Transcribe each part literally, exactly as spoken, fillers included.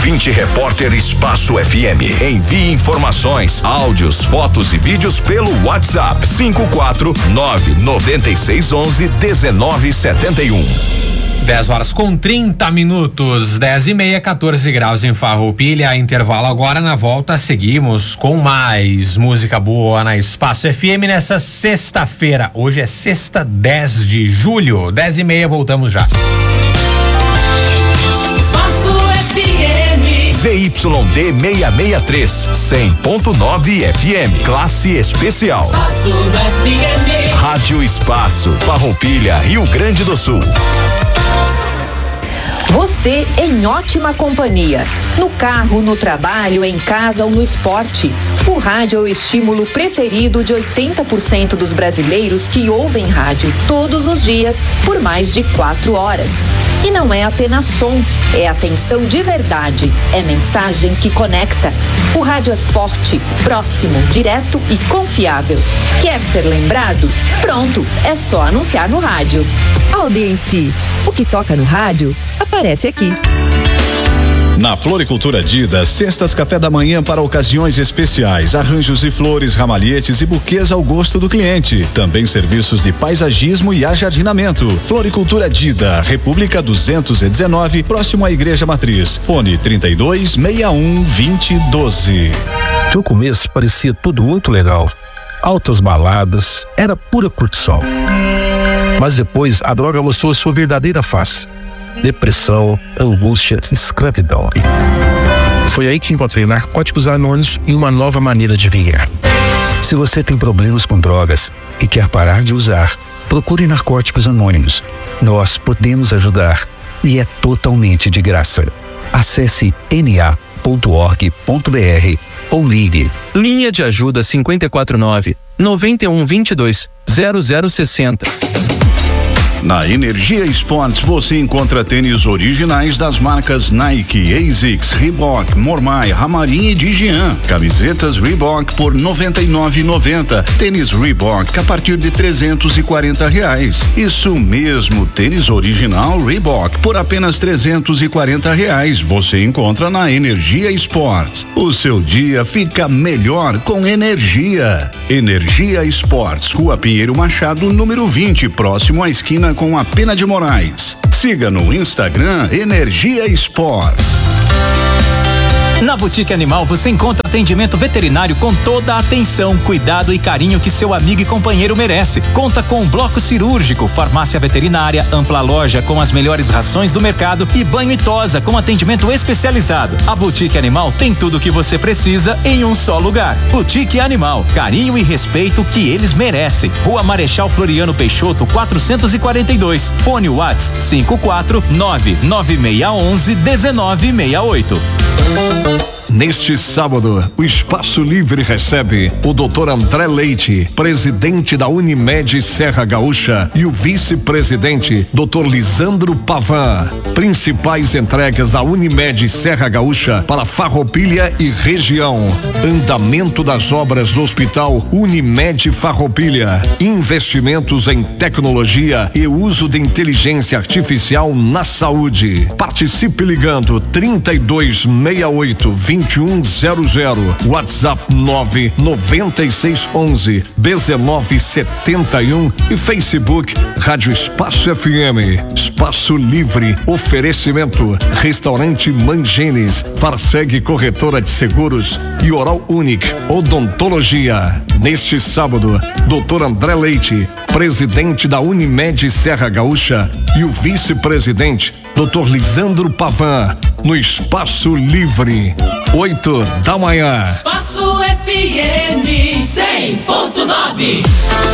Ouvinte Repórter Espaço F M. Envie informações, áudios, fotos e vídeos pelo WhatsApp cinco quatro nove nove seis onze dezenove setenta e um. dez horas com trinta minutos, dez e meia, quatorze graus em Farroupilha. Intervalo agora. Na volta seguimos com mais música boa na Espaço F M nessa sexta-feira. Hoje é sexta, dez de julho, dez e meia, voltamos já. Espaço F M. Z Y D seiscentos e sessenta e três, cem ponto nove F M, classe especial. Espaço F M. Rádio Espaço, Farroupilha, Rio Grande do Sul. Você em ótima companhia. No carro, no trabalho, em casa ou no esporte. O rádio é o estímulo preferido de oitenta por cento dos brasileiros que ouvem rádio todos os dias por mais de quatro horas. E não é apenas som, é atenção de verdade, é mensagem que conecta. O rádio é forte, próximo, direto e confiável. Quer ser lembrado? Pronto, é só anunciar no rádio. Audiência, o que toca no rádio aparece aqui. Na Floricultura Dida, cestas café da manhã para ocasiões especiais, arranjos de flores, ramalhetes e buquês ao gosto do cliente. Também serviços de paisagismo e ajardinamento. Floricultura Dida, República duzentos e dezenove, próximo à Igreja Matriz. Fone trinta e dois, sessenta e um, vinte, doze. No começo parecia tudo muito legal. Altas baladas, era pura curtição. Mas depois a droga mostrou sua verdadeira face. Depressão, angústia, escravidão. Foi aí que encontrei Narcóticos Anônimos e uma nova maneira de vingar. Se você tem problemas com drogas e quer parar de usar, procure Narcóticos Anônimos. Nós podemos ajudar e é totalmente de graça. Acesse n a ponto org ponto b r ou ligue. Linha de ajuda cinco quatro nove, nove um dois dois, zero zero seis zero. Na Energia Esportes você encontra tênis originais das marcas Nike, ASICS, Reebok, Mormai, Ramarim e Digian. Camisetas Reebok por noventa e nove reais e noventa centavos. Tênis Reebok a partir de trezentos e quarenta reais. Isso mesmo, tênis original Reebok por apenas trezentos e quarenta reais. Você encontra na Energia Esportes. O seu dia fica melhor com energia. Energia Esportes, Rua Pinheiro Machado, número vinte, próximo à esquina com a Pena de Moraes. Siga no Instagram Energia Esportes. Na Boutique Animal você encontra atendimento veterinário com toda a atenção, cuidado e carinho que seu amigo e companheiro merece. Conta com um bloco cirúrgico, farmácia veterinária, ampla loja com as melhores rações do mercado e banho e tosa com atendimento especializado. A Boutique Animal tem tudo o que você precisa em um só lugar. Boutique Animal, carinho e respeito que eles merecem. Rua Marechal Floriano Peixoto, quatrocentos e quarenta e dois. Fone Whats cinco quatro nove nove seis um um, um nove seis oito. Neste sábado, o Espaço Livre recebe o doutor André Leite, presidente da Unimed Serra Gaúcha, e o vice-presidente, doutor Lisandro Pavan. Principais entregas da Unimed Serra Gaúcha para Farroupilha e região. Andamento das obras do Hospital Unimed Farroupilha. Investimentos em tecnologia e uso de inteligência artificial na saúde. Participe ligando trinta e dois, sessenta e oito, vinte e um zero zero, WhatsApp nove nove seis onze, dezenove setenta e um e Facebook Rádio Espaço F M. Espaço Livre, oferecimento Restaurante Mangenes, Farseg Corretora de Seguros e Oral Unique Odontologia. Neste sábado, doutor André Leite, presidente da Unimed Serra Gaúcha, e o vice-presidente, doutor Lisandro Pavan, no Espaço Livre, oito da manhã. Espaço F M cem ponto nove.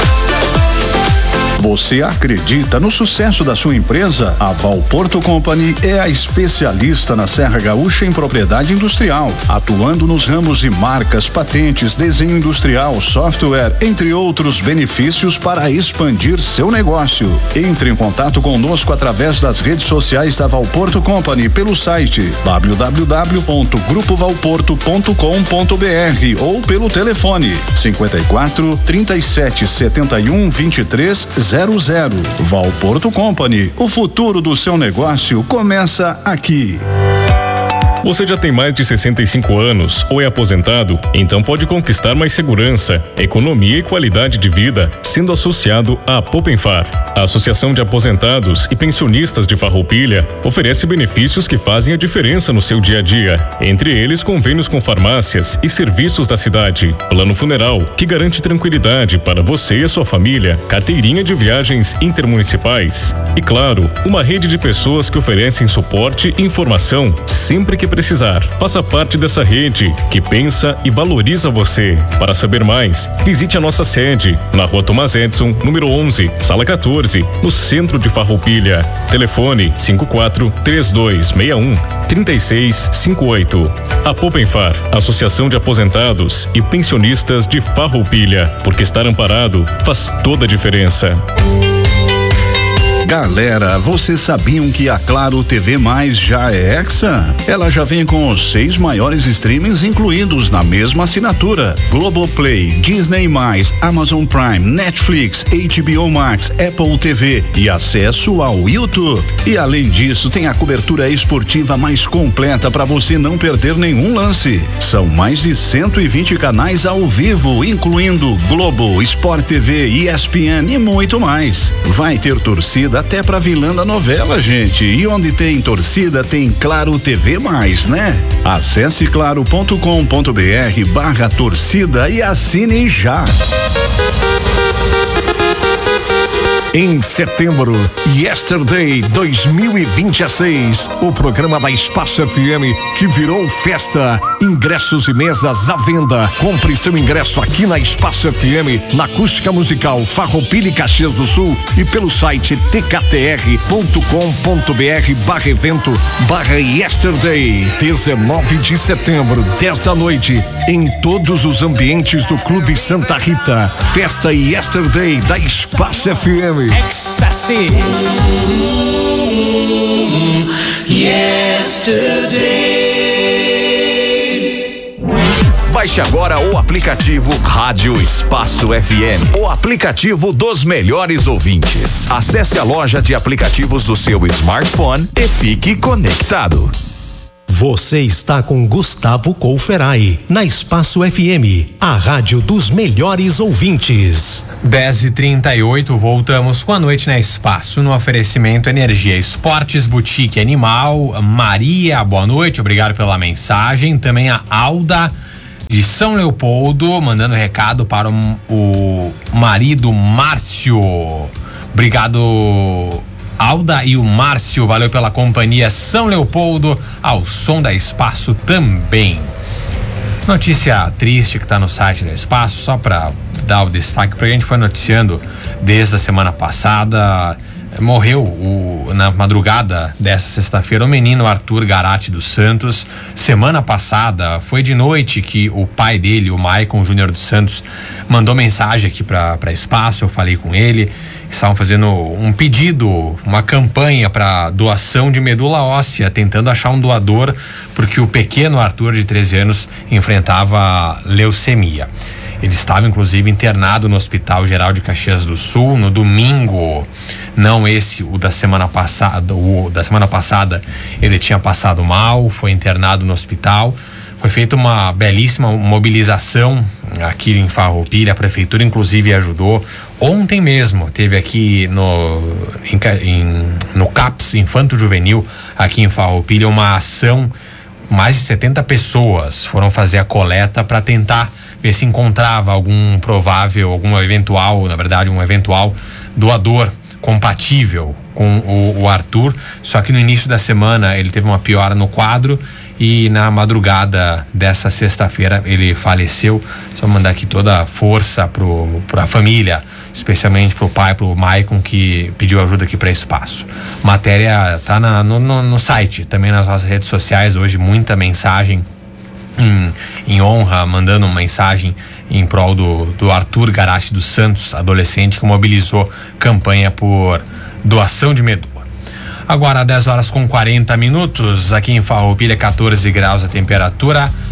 Você acredita no sucesso da sua empresa? A Valporto Company é a especialista na Serra Gaúcha em propriedade industrial, atuando nos ramos de marcas, patentes, desenho industrial, software, entre outros benefícios para expandir seu negócio. Entre em contato conosco através das redes sociais da Valporto Company pelo site w w w ponto grupo valporto ponto com ponto b r ou pelo telefone cinquenta e quatro, trinta e sete, setenta e um, vinte e três, zero zero. Valporto Company, o futuro do seu negócio começa aqui. Você já tem mais de sessenta e cinco anos ou é aposentado? Então pode conquistar mais segurança, economia e qualidade de vida sendo associado à Popenfar. A Associação de Aposentados e Pensionistas de Farroupilha oferece benefícios que fazem a diferença no seu dia a dia. Entre eles, convênios com farmácias e serviços da cidade, plano funeral, que garante tranquilidade para você e a sua família, carteirinha de viagens intermunicipais e, claro, uma rede de pessoas que oferecem suporte e informação sempre que precisar. Faça parte dessa rede que pensa e valoriza você. Para saber mais, visite a nossa sede na Rua Tomás Edson, número onze, sala quatorze, no centro de Farroupilha. Telefone cinco quatro três dois seis um três seis cinco oito. A Popenfar, Associação de Aposentados e Pensionistas de Farroupilha, porque estar amparado faz toda a diferença. Galera, vocês sabiam que a Claro T V Mais já é Hexa? Ela já vem com os seis maiores streamings incluídos na mesma assinatura: Globoplay, Disney mais, Amazon Prime, Netflix, H B O Max, Apple T V e acesso ao YouTube. E além disso, tem a cobertura esportiva mais completa para você não perder nenhum lance. São mais de cento e vinte canais ao vivo, incluindo Globo, Sport T V, E S P N e muito mais. Vai ter torcida até pra vilã da novela, gente. E onde tem torcida tem Claro T V mais, né? Acesse claro ponto com ponto br barra torcida e assine já. Em setembro, Yesterday dois mil e vinte e seis, o programa da Espaço F M que virou festa. Ingressos e mesas à venda. Compre seu ingresso aqui na Espaço F M, na Acústica Musical Farroupilha e Caxias do Sul e pelo site t k t r ponto com ponto b r barra evento barra Yesterday. dezenove de setembro, dez da noite, em todos os ambientes do Clube Santa Rita. Festa Yesterday da Espaço F M. Ecstasy. Yesterday. Baixe agora o aplicativo Rádio Espaço F M, o aplicativo dos melhores ouvintes. Acesse a loja de aplicativos do seu smartphone e fique conectado. Você está com Gustavo Couferai, na Espaço F M, a rádio dos melhores ouvintes. dez e trinta e oito, voltamos com a noite na Espaço, no oferecimento Energia Esportes, Boutique Animal. Maria, boa noite, obrigado pela mensagem. Também a Alda de São Leopoldo, mandando recado para o, o marido Márcio. Obrigado, Alda e o Márcio, valeu pela companhia. São Leopoldo, ao som da Espaço também. Notícia triste que está no site da Espaço, só para dar o destaque, porque a gente foi noticiando desde a semana passada. Morreu o, na madrugada dessa sexta-feira o menino Arthur Garate dos Santos. Semana passada, foi de noite que o pai dele, o Maicon Júnior dos Santos, mandou mensagem aqui para Espaço. Eu falei com ele. Estavam fazendo um pedido, uma campanha para doação de medula óssea, tentando achar um doador, porque o pequeno Arthur, de treze anos, enfrentava leucemia. Ele estava inclusive internado no Hospital Geral de Caxias do Sul no domingo, não esse, o da semana passada. O da semana passada ele tinha passado mal, foi internado no hospital. Foi feita uma belíssima mobilização aqui em Farroupilha, a prefeitura inclusive ajudou. Ontem mesmo teve aqui no, em, em, no CAPS Infanto Juvenil, aqui em Farroupilha, uma ação. Mais de setenta pessoas foram fazer a coleta para tentar ver se encontrava algum provável, algum eventual, na verdade, um eventual doador compatível com o, o Arthur. Só que no início da semana ele teve uma piora no quadro e na madrugada dessa sexta-feira ele faleceu. Só mandar aqui toda a força pro, pra família, especialmente pro pai, pro Maicon, que pediu ajuda aqui para Espaço. Matéria tá na, no, no, no site, também nas nossas redes sociais hoje, muita mensagem em, em honra, mandando uma mensagem em prol do, do Arthur Garate dos Santos, adolescente que mobilizou campanha por doação de medula. Agora, dez horas com quarenta minutos, aqui em Farroupilha, quatorze graus a temperatura.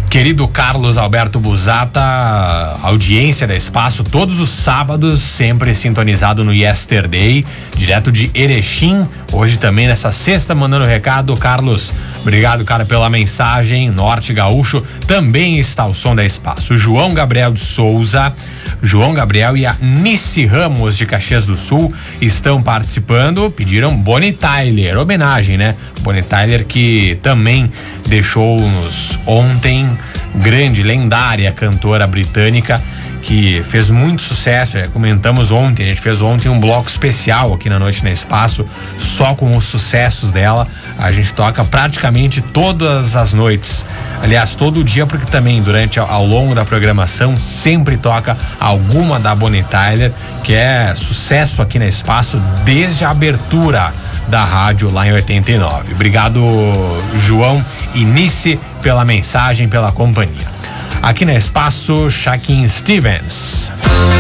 Querido Carlos Alberto Busata, audiência da Espaço todos os sábados, sempre sintonizado no Yesterday, direto de Erechim. Hoje também nessa sexta mandando recado. Carlos, obrigado, cara, pela mensagem. Norte Gaúcho também está o som da Espaço. João Gabriel de Souza, João Gabriel e a Nice Ramos de Caxias do Sul estão participando. Pediram Bonnie Tyler, homenagem, né? Bonnie Tyler que também deixou-nos ontem, grande, lendária cantora britânica que fez muito sucesso. É, comentamos ontem, a gente fez ontem um bloco especial aqui na Noite no Espaço, só com os sucessos dela. A gente toca praticamente todas as noites, aliás, todo dia, porque também durante ao longo da programação sempre toca alguma da Bonnie Tyler, que é sucesso aqui na Espaço desde a abertura da rádio lá em oitenta e nove. Obrigado, João e Nice, pela mensagem, pela companhia. Aqui na Espaço, Shaquin Stevens.